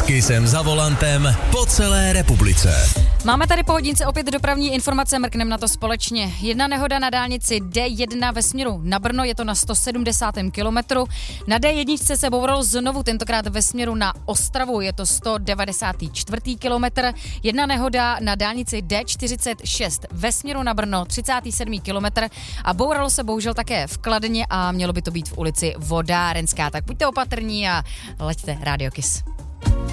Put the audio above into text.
Kissem za volantem po celé republice. Máme tady po hodince opět dopravní informace, mrknem na to společně. Jedna nehoda na dálnici D1 ve směru na Brno, je to na 170. kilometru. Na D1 se boural znovu, tentokrát ve směru na Ostravu, je to 194. kilometr. Jedna nehoda na dálnici D46 ve směru na Brno, 37. kilometr. A bouralo se bohužel také v Kladně a mělo by to být v ulici Vodárenská. Tak buďte opatrní a leďte, Rádio Kiss.